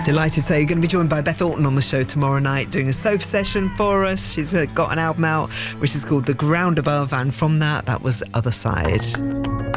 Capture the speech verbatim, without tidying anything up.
Delighted. So you're going to be joined by Beth Orton on the show tomorrow night doing a sofa session for us. She's uh, got an album out which is called The Ground Above, and from that, that was Other Side.